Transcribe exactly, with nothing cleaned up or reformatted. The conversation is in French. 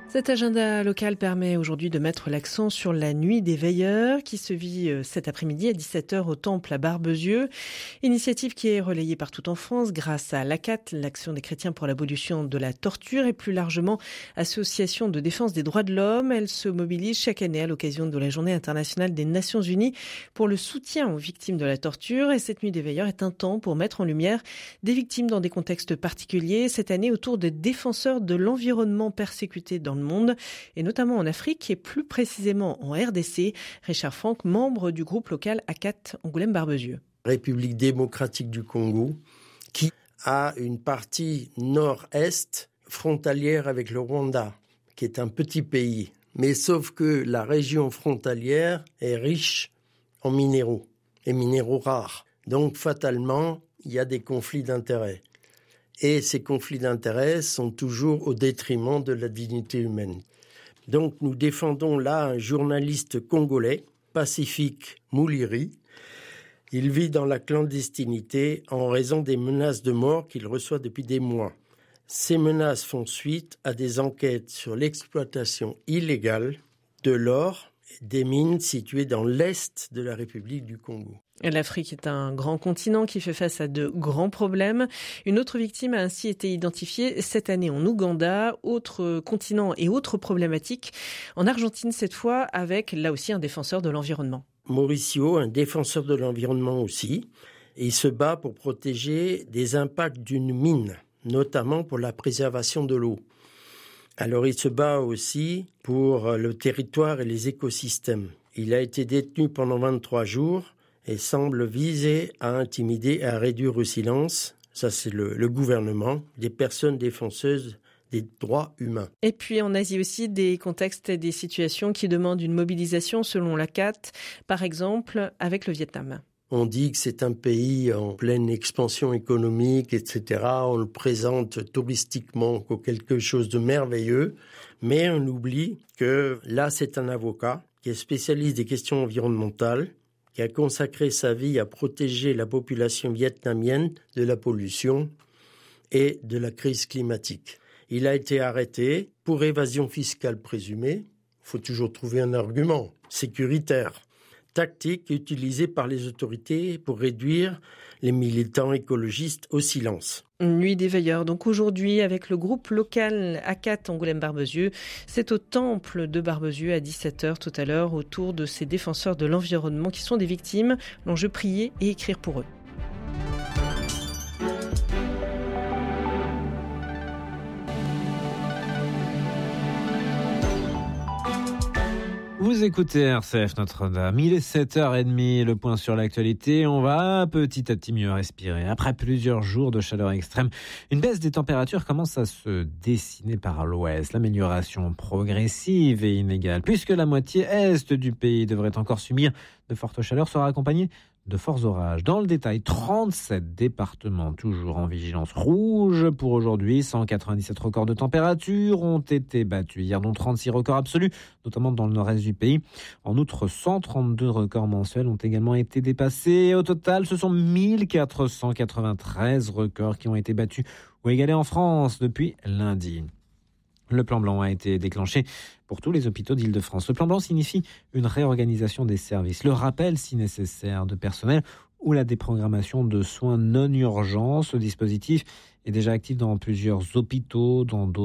Cet agenda local permet aujourd'hui de mettre l'accent sur la nuit des veilleurs qui se vit cet après-midi à dix-sept heures au Temple à Barbezieux. Initiative qui est relayée partout en France grâce à l'A C A T, l'Action des chrétiens pour l'abolition de la torture, et plus largement Association de défense des droits de l'homme. Elle se mobilise chaque année à l'occasion de la Journée internationale des Nations Unies pour le soutien aux victimes de la torture. Et cette nuit des veilleurs est un temps pour mettre en lumière des victimes dans des contextes particuliers. Cette année autour des défenseurs de l'environnement persécutés dans le monde, et notamment en Afrique et plus précisément en R D C. Richard Franck, membre du groupe local A C A T Angoulême-Barbezieux. République démocratique du Congo, qui a une partie nord-est frontalière avec le Rwanda, qui est un petit pays. Mais sauf que la région frontalière est riche en minéraux, et minéraux rares. Donc fatalement, il y a des conflits d'intérêts. Et ces conflits d'intérêts sont toujours au détriment de la dignité humaine. Donc nous défendons là un journaliste congolais, Pacifique Mouliri. Il vit dans la clandestinité en raison des menaces de mort qu'il reçoit depuis des mois. Ces menaces font suite à des enquêtes sur l'exploitation illégale de l'or et des mines situées dans l'est de la République du Congo. L'Afrique est un grand continent qui fait face à de grands problèmes. Une autre victime a ainsi été identifiée cette année en Ouganda, autre continent et autre problématique. En Argentine cette fois, avec là aussi un défenseur de l'environnement. Mauricio, un défenseur de l'environnement aussi, il se bat pour protéger des impacts d'une mine, notamment pour la préservation de l'eau. Alors il se bat aussi pour le territoire et les écosystèmes. Il a été détenu pendant vingt-trois jours et semble viser à intimider et à réduire au silence, ça c'est le, le gouvernement, des personnes défenseuses des droits humains. Et puis en Asie aussi, des contextes et des situations qui demandent une mobilisation selon l'A C A T, par exemple avec le Vietnam. On dit que c'est un pays en pleine expansion économique, et cetera. On le présente touristiquement comme quelque chose de merveilleux, mais on oublie que là c'est un avocat qui est spécialiste des questions environnementales, qui a consacré sa vie à protéger la population vietnamienne de la pollution et de la crise climatique. Il a été arrêté pour évasion fiscale présumée. Il faut toujours trouver un argument sécuritaire. Tactique utilisée par les autorités pour réduire les militants écologistes au silence. Nuit des veilleurs, donc aujourd'hui avec le groupe local A C A T Angoulême-Barbezieux. C'est au Temple de Barbezieux à dix-sept heures tout à l'heure autour de ces défenseurs de l'environnement qui sont des victimes. L'enjeu, prier et écrire pour eux. Vous écoutez R C F Notre-Dame, il est sept heures trente, le point sur l'actualité. On va petit à petit mieux respirer. Après plusieurs jours de chaleur extrême, une baisse des températures commence à se dessiner par l'ouest. L'amélioration progressive et inégale, puisque la moitié est du pays devrait encore subir de fortes chaleurs, sera accompagnée de forts orages. Dans le détail, trente-sept départements toujours en vigilance rouge pour aujourd'hui. cent quatre-vingt-dix-sept records de température ont été battus hier, dont trente-six records absolus, notamment dans le nord-est du pays. En outre, cent trente-deux records mensuels ont également été dépassés. Au total, ce sont mille quatre cent quatre-vingt-treize records qui ont été battus ou égalés en France depuis lundi. Le plan blanc a été déclenché pour tous les hôpitaux d'Île-de-France. Le plan blanc signifie une réorganisation des services, le rappel, si nécessaire, de personnel ou la déprogrammation de soins non urgents. Ce dispositif est déjà actif dans plusieurs hôpitaux, dans d'autres